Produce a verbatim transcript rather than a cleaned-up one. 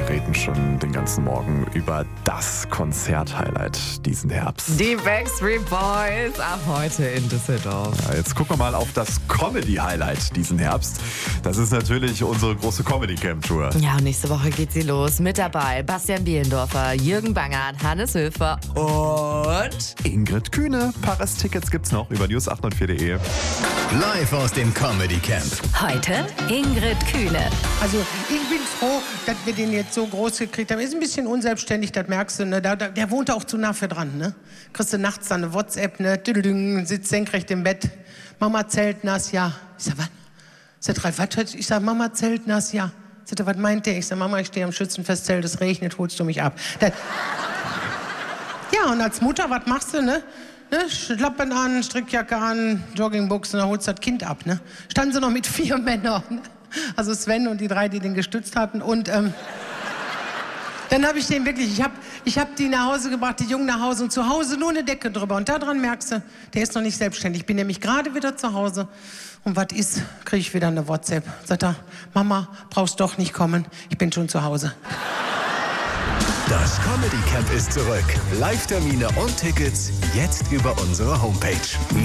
reden schon den ganzen Morgen über das Konzert-Highlight diesen Herbst. Die Backstreet Boys ab heute in Düsseldorf. Ja, jetzt gucken wir mal auf das Comedy-Highlight diesen Herbst. Das ist natürlich unsere große Comedy-Camp-Tour. Ja, und nächste Woche geht sie los. Mit dabei Bastian Bielendorfer, Jürgen Bangert, Hannes Höfer und Ingrid Kühne. Paris-Tickets gibt's noch über news acht null vier punkt de. Live aus dem Comedy Camp. Heute Ingrid Kühne. Also ich bin froh, dass wir den jetzt so groß gekriegt haben. Ist ein bisschen unselbstständig, das merkst du. Ne? Da, da, der wohnt auch zu nah für dran. Ne? Kriegst du nachts dann eine WhatsApp, ne? Düdüdüng, sitzt senkrecht im Bett. Mama zeltnass, ja. Ich sag, was? Sagt Ralf, was? Ich sag, Mama zeltnass, ja. Sagt er, was meint der? Ich sag, Mama, ich stehe am Schützenfestzelt, es regnet, holst du mich ab. Das ja, und als Mutter, was machst du, ne? Ne, Schlappen an, Strickjacke an, Joggingbuchsen, dann holst du das Kind ab. Ne? Standen sie noch mit vier Männern. Ne? Also Sven und die drei, die den gestützt hatten. Und ähm, dann habe ich den wirklich, ich habe ich hab die nach Hause gebracht, die Jungen nach Hause und zu Hause nur eine Decke drüber. Und daran merkst du, der ist noch nicht selbstständig. Ich bin nämlich gerade wieder zu Hause. Und was ist, kriege ich wieder eine WhatsApp. Sagt er, Mama, brauchst doch nicht kommen, ich bin schon zu Hause. Das Comedy Camp ist zurück. Live-Termine und Tickets jetzt über unsere Homepage.